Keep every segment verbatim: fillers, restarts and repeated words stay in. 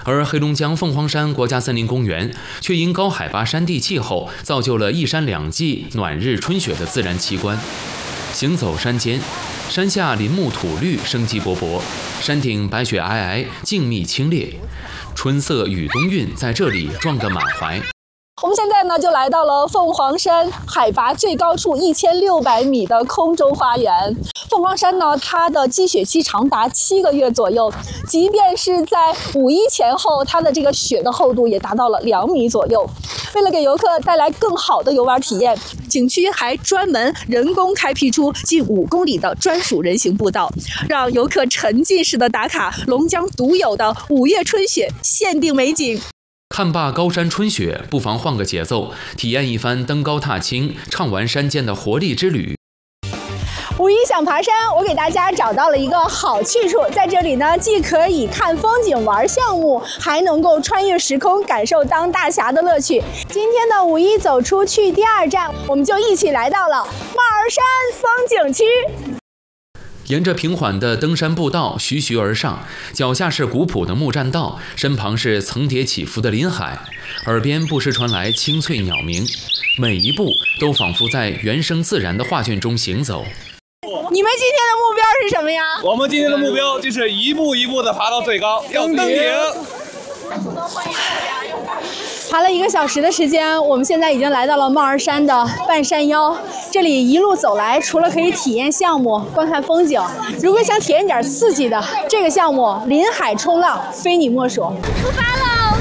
而黑龙江凤凰山国家森林公园却因高海拔山地气候，造就了一山两季、暖日春雪的自然奇观。行走山间，山下林木土绿，生机勃勃；山顶白雪皑皑，静谧清冽。春色与冬韵在这里撞个满怀。 我们现在呢，就来到了凤凰山海拔最高处一千六百米的空中花园。凤凰山呢，它的积雪期长达七个月左右，即便是在五一前后，它的这个雪的厚度也达到了两米左右。为了给游客带来更好的游玩体验，景区还专门人工开辟出近五公里的专属人行步道，让游客沉浸式的打卡龙江独有的五月春雪限定美景。 看罢高山春雪，不妨换个节奏，体验一番登高踏青、畅玩山间的活力之旅。 五一想爬山，我给大家找到了一个好去处，在这里呢，既可以看风景、玩项目，还能够穿越时空，感受当大侠的乐趣。今天的五一走出去第二站，我们就一起来到了帽儿山风景区。 沿着平缓的登山步道徐徐而上，脚下是古朴的木栈道，身旁是层叠起伏的林海，耳边不时传来清脆鸟鸣，每一步都仿佛在原生自然的画卷中行走。 你们今天的目标是什么呀？ 我们今天的目标就是一步一步的爬到最高，要登顶。 爬了一个小时的时间，我们现在已经来到了帽儿山的半山腰。这里一路走来，除了可以体验项目、观看风景，如果想体验点刺激的，这个项目临海冲浪非你莫属。出发了！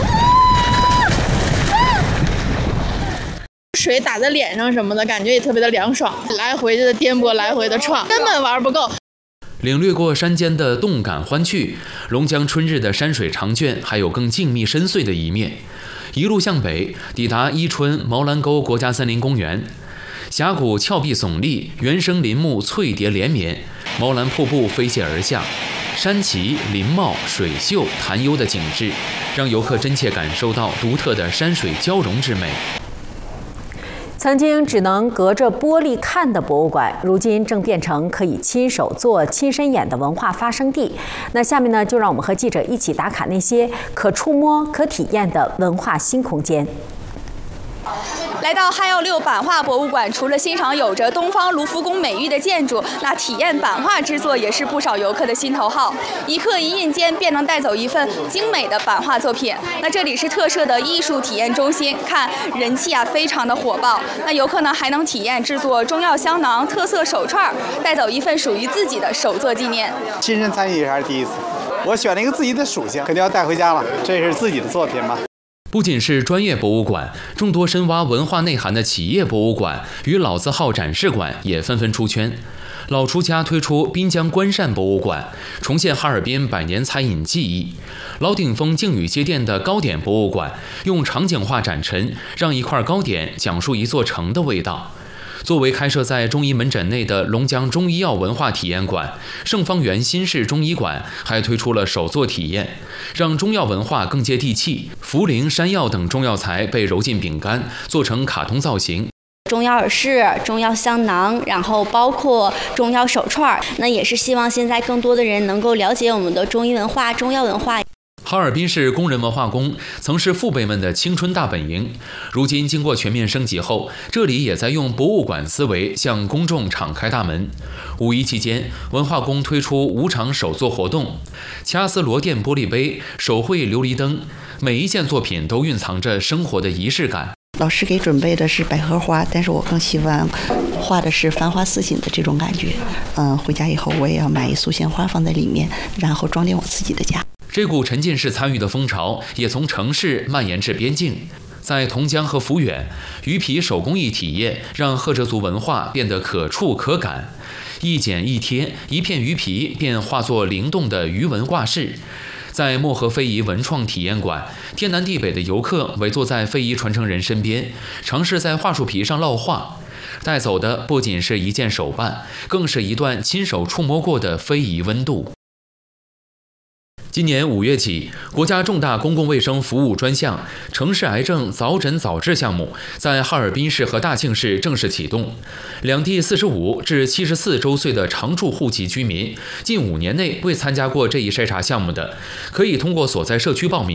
水打在脸上什么的，感觉也特别的凉爽，来回的颠簸，来回的撞，根本玩不够。 领略过山间的动感欢趣，龙江春日的山水长卷还有更静谧深邃的一面。一路向北，抵达伊春毛兰沟国家森林公园。峡谷峭壁耸立，原生林木翠叠连绵，毛兰瀑布飞泻而下，山奇、林茂、水秀、潭幽的景致，让游客真切感受到独特的山水交融之美。 曾经只能隔着玻璃看的博物馆，如今正变成可以亲手做、亲身演的文化发生地。那下面呢，就让我们和记者一起打卡那些可触摸、可体验的文化新空间。 来到哈幺六版画博物馆，除了欣赏有着东方卢浮宫美誉的建筑，那体验版画制作也是不少游客的心头好。一刻一印间便能带走一份精美的版画作品。那这里是特设的艺术体验中心，看人气啊非常的火爆。那游客呢还能体验制作中药香囊、特色手串，带走一份属于自己的手作纪念。 亲身参与还是第一次，我选了一个自己的属性，肯定要带回家了。这是自己的作品嘛。 不仅是专业博物馆，众多深挖文化内涵的企业博物馆与老字号展示馆也纷纷出圈。老厨家推出滨江关善博物馆，重现哈尔滨百年餐饮技艺；老鼎丰靖宇街店的糕点博物馆，用场景化展陈，让一块糕点讲述一座城的味道。作为开设在中医门诊内的龙江中医药文化体验馆，盛方园新式中医馆还推出了手作体验，让中药文化更接地气。茯苓、山药等中药材被揉进饼干，做成卡通造型。 中药耳饰、中药香囊，然后包括中药手串，那也是希望现在更多的人能够了解我们的中医文化、中药文化。 哈尔滨市工人文化宫曾是父辈们的青春大本营，如今经过全面升级后，这里也在用博物馆思维向公众敞开大门。五一期间，文化宫推出五场手作活动，掐丝罗甸玻璃杯、手绘琉璃灯，每一件作品都蕴藏着生活的仪式感。 老师给准备的是百合花，但是我更喜欢画的是繁花似锦的这种感觉。嗯，回家以后我也要买一束鲜花放在里面，然后装点我自己的家。 这股沉浸式参与的风潮也从城市蔓延至边境，在同江和抚远，鱼皮手工艺体验让赫哲族文化变得可触可感。一剪一贴，一片鱼皮便化作灵动的鱼纹挂饰。在漠河非遗文创体验馆，天南地北的游客围坐在非遗传承人身边，尝试在桦树皮上烙画。带走的不仅是一件手办，更是一段亲手触摸过的非遗温度。今年五月起，国家重大公共卫生服务专项城市癌症早诊早治项目在哈尔滨市和大庆市正式启动。两地四十五至七十四周岁的常住户籍居民，近五年内未参加过这一筛查项目的，可以通过所在社区报名。